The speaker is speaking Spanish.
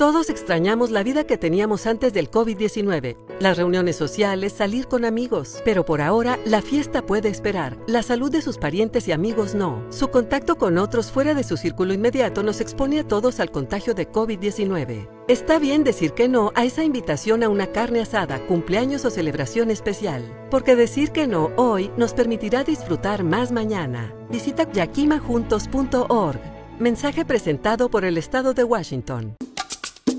Todos extrañamos la vida que teníamos antes del COVID-19, las reuniones sociales, salir con amigos. Pero por ahora, la fiesta puede esperar. La salud de sus parientes y amigos no. Su contacto con otros fuera de su círculo inmediato nos expone a todos al contagio de COVID-19. Está bien decir que no a esa invitación a una carne asada, cumpleaños o celebración especial, porque decir que no hoy nos permitirá disfrutar más mañana. Visita yakimajuntos.org. Mensaje presentado por el Estado de Washington.